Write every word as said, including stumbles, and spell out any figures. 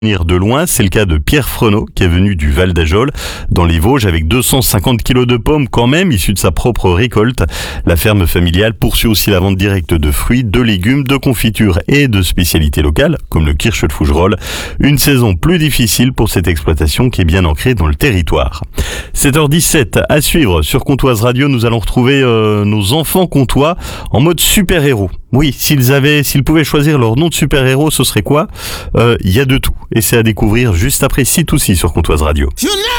De loin, c'est le cas de Pierre Frenot qui est venu du Val d'Ajol dans les Vosges avec deux cent cinquante kilos de pommes quand même issues de sa propre récolte. La ferme familiale poursuit aussi la vente directe de fruits, de légumes, de confitures et de spécialités locales comme le kirsch de Fougerolles. Une saison plus difficile pour cette exploitation qui est bien ancrée dans le territoire. sept heures dix-sept à suivre sur Comtoise Radio. Nous allons retrouver euh, nos enfants comtois en mode super-héros. Oui, s'ils avaient, s'ils pouvaient choisir leur nom de super-héros, ce serait quoi ? Il euh, y a de tout. Et c'est à découvrir juste après C deux C sur Comtoise Radio.